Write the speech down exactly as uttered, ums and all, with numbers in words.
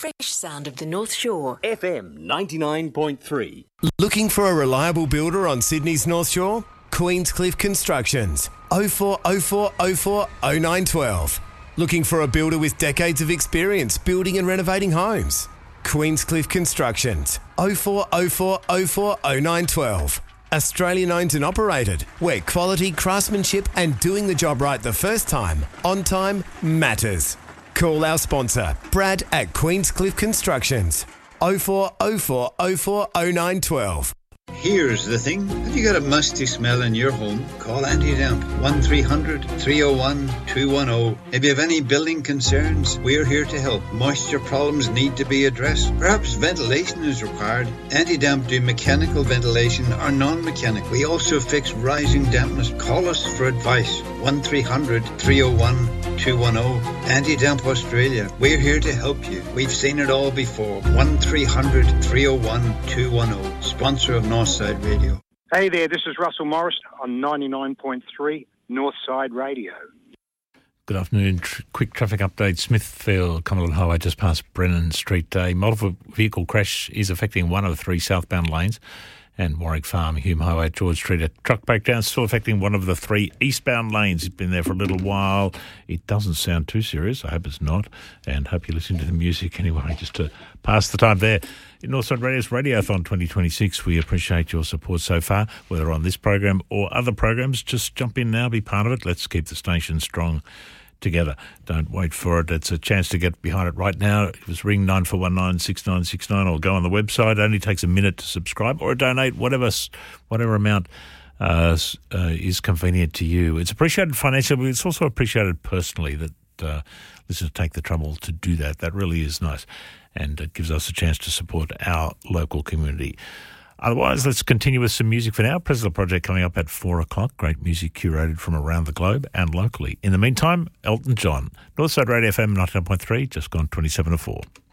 fresh sound of the North Shore. F M ninety-nine point three. Looking for a reliable builder on Sydney's North Shore? Queenscliff Constructions. oh four oh four oh four oh nine one two. Looking for a builder with decades of experience building and renovating homes? Queenscliff Constructions. oh four oh four oh four oh nine one two. Australian owned and operated, where quality, craftsmanship and doing the job right the first time, on time, matters. Call our sponsor, Brad at Queenscliff Constructions. oh four oh four oh four oh nine one two. Here's the thing. Have you got a musty smell in your home? Call Anti-Damp. one three hundred three oh one two one oh. If you have any building concerns, we're here to help. Moisture problems need to be addressed. Perhaps ventilation is required. Anti-Damp do mechanical ventilation or non-mechanical. We also fix rising dampness. Call us for advice. one three hundred three oh one two one oh. Anti-Damp Australia. We're here to help you. We've seen it all before. one three hundred three oh one two one oh. Sponsor of Northside Radio. Hey there, this is Russell Morris on ninety-nine point three Northside Radio. Good afternoon. Tr- quick traffic update. Smithfield, Cumberland Highway, just past Brennan Street. A multiple vehicle crash is affecting one of the three southbound lanes. And Warwick Farm, Hume Highway, George Street. A truck breakdown still affecting one of the three eastbound lanes. It's been there for a little while. It doesn't sound too serious. I hope it's not. And hope you're listening to the music anyway, just to pass the time there. In Northside Radio's Radiothon twenty twenty-six, we appreciate your support so far, whether on this program or other programs. Just jump in now, be part of it. Let's keep the station strong together. Don't wait for it. It's a chance to get behind it right now. It was ring nine four one nine six nine six nine or go on the website. It only takes a minute to subscribe or donate whatever whatever amount uh, uh, is convenient to you. It's appreciated financially, but it's also appreciated personally that uh, listeners take the trouble to do that. That really is nice, and it gives us a chance to support our local community. Otherwise, let's continue with some music for now. President Project coming up at four o'clock. Great music curated from around the globe and locally. In the meantime, Elton John. Northside Radio F M ninety-nine point three, just gone twenty-seven to four.